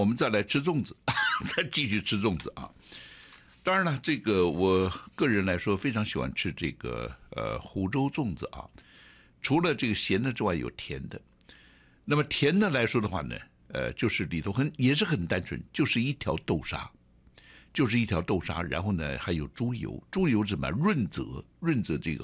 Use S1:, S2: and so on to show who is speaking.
S1: 们再来吃粽子，再继续吃粽子啊。当然了，这个我个人来说非常喜欢吃这个湖州粽子啊。除了这个咸的之外，有甜的。那么甜的来说的话呢，就是里头也是很单纯，就是一条豆沙，然后呢还有猪油，猪油怎么润泽这个